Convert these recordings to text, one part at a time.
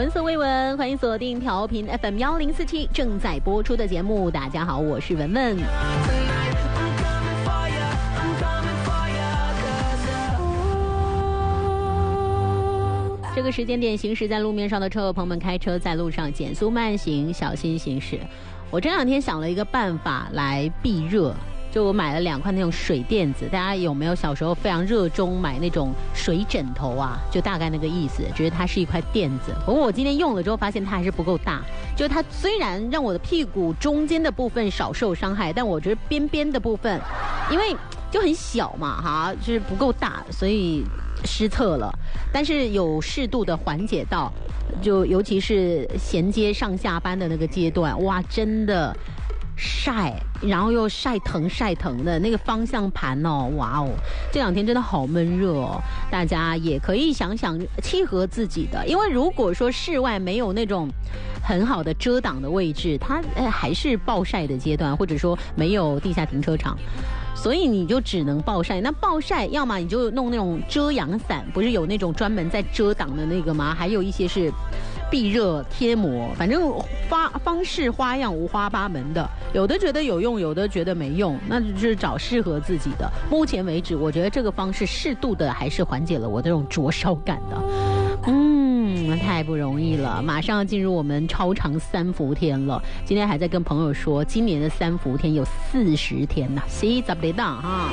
闻所未闻，欢迎锁定调频 FM1047 正在播出的节目。大家好，我是文文。这个时间点行驶在路面上的车友朋友们，开车在路上减速慢行，小心行驶。我这两天想了一个办法来避热，就我买了2块那种水垫子。大家有没有小时候非常热衷买那种水枕头啊？就大概那个意思，觉得它是一块垫子。不过我今天用了之后发现它还是不够大，就它虽然让我的屁股中间的部分少受伤害，但我觉得边边的部分因为就很小嘛哈，就是不够大，所以失策了。但是有适度的缓解到，就尤其是衔接上下班的那个阶段，哇，真的晒，然后又晒疼的那个方向盘哦，哇哦，这两天真的好闷热哦。大家也可以想想契合自己的，因为如果说室外没有那种很好的遮挡的位置，它还是暴晒的阶段，或者说没有地下停车场，所以你就只能暴晒。那暴晒要么你就弄那种遮阳伞，不是有那种专门在遮挡的那个吗？还有一些是避热贴膜，反正方式花样五花八门的，有的觉得有用，有的觉得没用，那就是找适合自己的。目前为止我觉得这个方式适度的还是缓解了我这种灼烧感的。太不容易了，马上要进入我们超长3伏天了。今天还在跟朋友说，今年的3伏天有40天呐，40得当哈。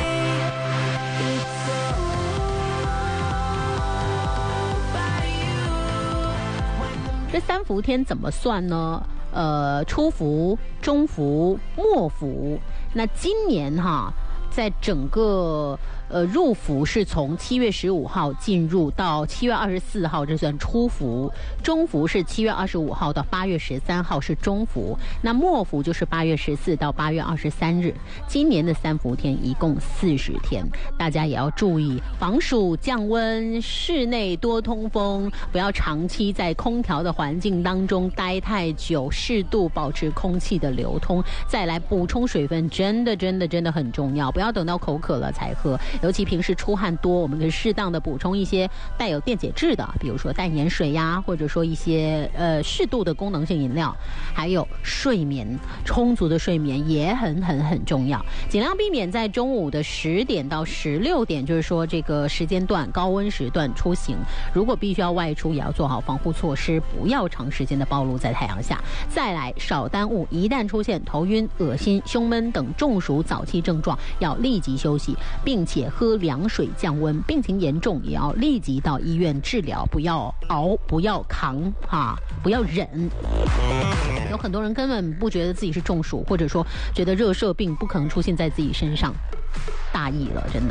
这3伏天怎么算呢？初伏、中伏、末伏。那今年哈，在整个入伏是从7月15号进入到7月24号，这算初伏；中伏是7月25号到8月13号是中伏，那末伏就是8月14到8月23日。今年的3伏天一共40天，大家也要注意防暑降温，室内多通风，不要长期在空调的环境当中待太久，适度保持空气的流通。再来补充水分，真的很重要，不要等到口渴了才喝。尤其平时出汗多，我们可以适当的补充一些带有电解质的，比如说淡盐水呀，或者说一些适度的功能性饮料。还有睡眠，充足的睡眠也很重要，尽量避免在中午的10点到16点，就是说这个时间段高温时段出行。如果必须要外出，也要做好防护措施，不要长时间的暴露在太阳下。再来少耽误，一旦出现头晕、恶心、胸闷等中暑早期症状，要立即休息，并且喝凉水降温，病情严重也要立即到医院治疗，不要熬，不要扛不要忍。有很多人根本不觉得自己是中暑，或者说觉得热射病不可能出现在自己身上，大意了，真的。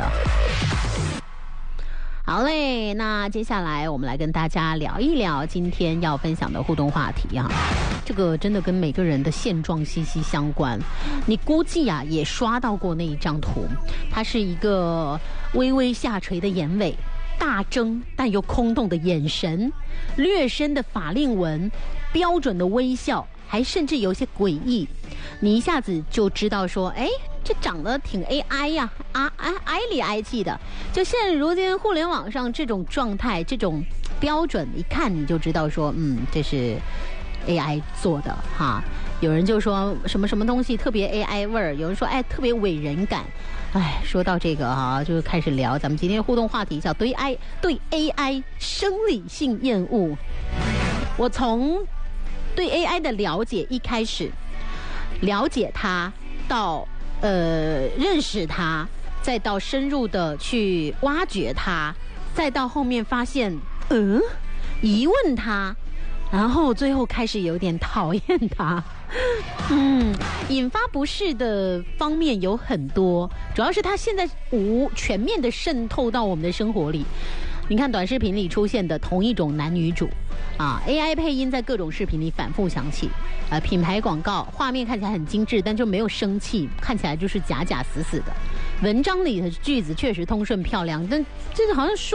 好嘞，那接下来我们来跟大家聊一聊今天要分享的互动话题啊。这个真的跟每个人的现状息息相关。你估计啊也刷到过那一张图，它是一个微微下垂的眼尾，大睁但又空洞的眼神，略深的法令纹，标准的微笑，还甚至有些诡异。你一下子就知道说，这长得挺 AI 呀，挨里挨气的。就现如今互联网上这种状态，这种标准，一看你就知道说，这是 AI 做的哈。有人就说什么什么东西特别 AI 味儿，有人说特别伪人感。说到这个就开始聊咱们今天互动话题，叫对 AI 生理性厌恶。我从对 AI 的了解一开始，了解它到认识它，再到深入的去挖掘它，再到后面发现疑问它，然后最后开始有点讨厌它。引发不适的方面有很多，主要是它现在无全面的渗透到我们的生活里。你看短视频里出现的同一种男女主AI 配音在各种视频里反复响起，品牌广告画面看起来很精致，但就没有生气，看起来就是假假死死的。文章里的句子确实通顺漂亮，但这好像说